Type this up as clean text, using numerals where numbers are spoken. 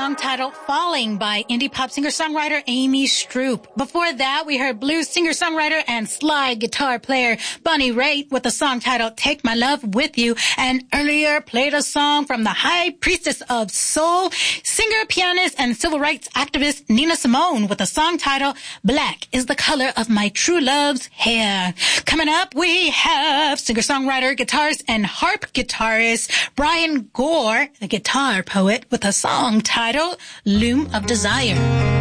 song titled Falling by indie pop singer-songwriter Amy Stroop. Before that, we heard blues singer-songwriter and slide guitar player Bonnie Raitt with a song titled Take My Love With You, and earlier played a song from the high priestess of soul, singer, pianist, and civil rights activist Nina Simone with a song titled Black is the Color of My True Love's Hair. Coming up, we have singer-songwriter, guitarist, and harp guitarist Brian Gore, the guitar poet, with a song titled Loom of Desire.